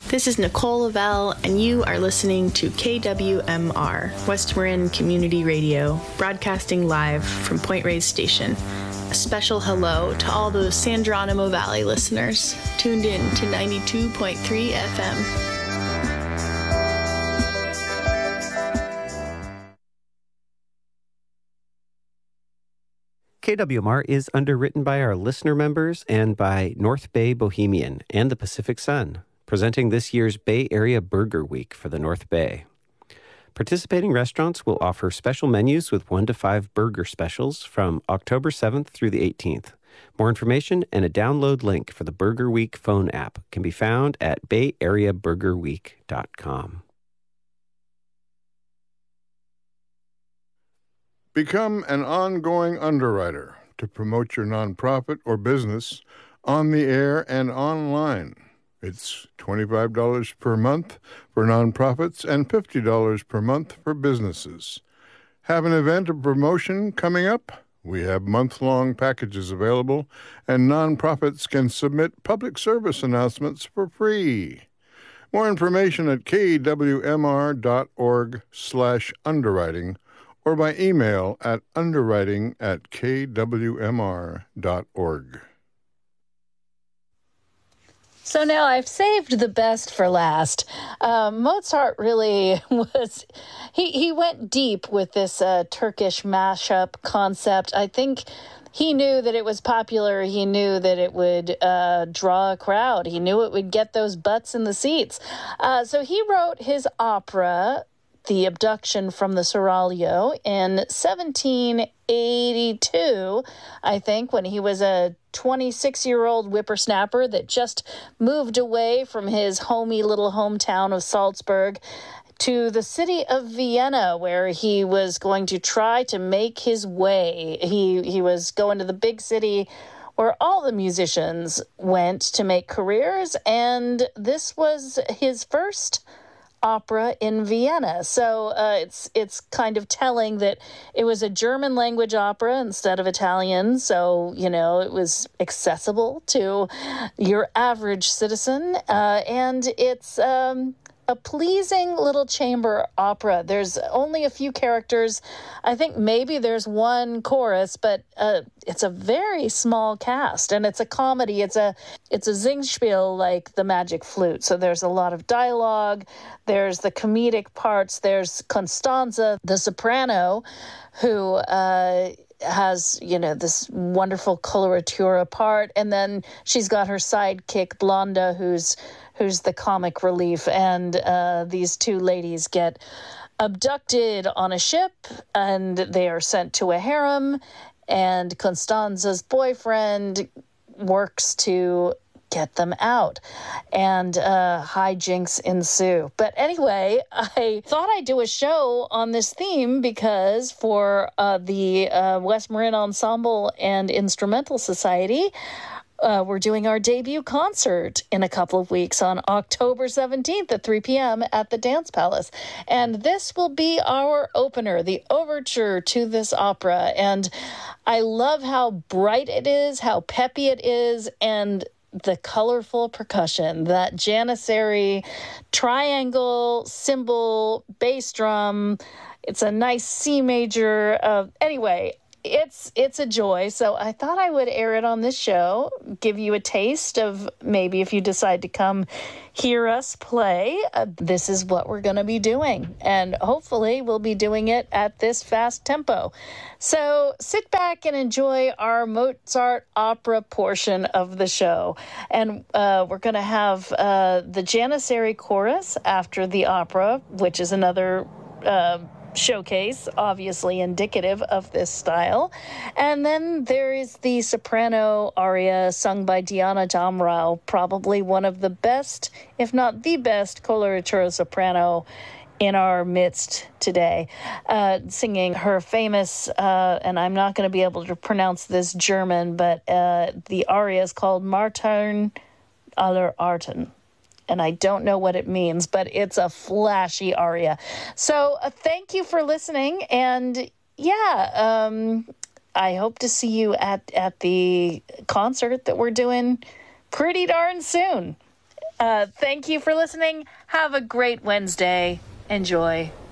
This is Nicole Lavelle, and you are listening to KWMR, West Marin Community Radio, broadcasting live from Point Reyes Station. A special hello to all those San Geronimo Valley listeners tuned in to 92.3 FM. KWMR is underwritten by our listener members and by North Bay Bohemian and the Pacific Sun, presenting this year's Bay Area Burger Week for the North Bay. Participating restaurants will offer special menus with 1 to 5 burger specials from October 7th through the 18th. More information and a download link for the Burger Week phone app can be found at bayareaburgerweek.com. Become an ongoing underwriter to promote your nonprofit or business on the air and online. It's $25 per month for nonprofits and $50 per month for businesses. Have an event or promotion coming up? We have month-long packages available, and nonprofits can submit public service announcements for free. More information at kwmr.org/underwriting or by email at underwriting@kwmr.org. So now I've saved the best for last. Mozart really was, he went deep with this Turkish mashup concept. I think he knew that it was popular. He knew that it would draw a crowd. He knew it would get those butts in the seats. So he wrote his opera, The Abduction from the Seraglio, in 1782, I think, when he was a 26-year-old whippersnapper that just moved away from his homey little hometown of Salzburg to the city of Vienna, where he was going to try to make his way. He was going to the big city where all the musicians went to make careers, and this was his first opera in Vienna. So it's kind of telling that it was a German language opera instead of Italian. So, you know, it was accessible to your average citizen. And it's a pleasing little chamber opera. There's only a few characters. I think maybe there's one chorus, but it's a very small cast, and it's a comedy. It's a Singspiel, like the Magic Flute. So there's a lot of dialogue. There's the comedic parts. There's Constanza, the soprano, who has, you know, this wonderful coloratura part, and then she's got her sidekick Blonda, who's the comic relief, and these two ladies get abducted on a ship, and they are sent to a harem, and Constanza's boyfriend works to get them out, and hijinks ensue. But anyway, I thought I'd do a show on this theme because for the West Marin Ensemble and Instrumental Society, we're doing our debut concert in a couple of weeks on October 17th at 3 p.m. at the Dance Palace. And this will be our opener, the overture to this opera. And I love how bright it is, how peppy it is, and the colorful percussion, that Janissary triangle, cymbal, bass drum. It's a nice C major. Anyway, it's a joy. So I thought I would air it on this show, give you a taste of maybe if you decide to come hear us play, this is what we're going to be doing. And hopefully we'll be doing it at this fast tempo. So sit back and enjoy our Mozart opera portion of the show. And we're going to have the Janissary chorus after the opera, which is another showcase, obviously indicative of this style. And then there is the soprano aria sung by Diana Damrau, probably one of the best, if not the best, coloratura soprano in our midst today, singing her famous, and I'm not going to be able to pronounce this German, but the aria is called Martin aller Arten. And I don't know what it means, but it's a flashy aria. So thank you for listening. And yeah, I hope to see you at the concert that we're doing pretty darn soon. Thank you for listening. Have a great Wednesday. Enjoy.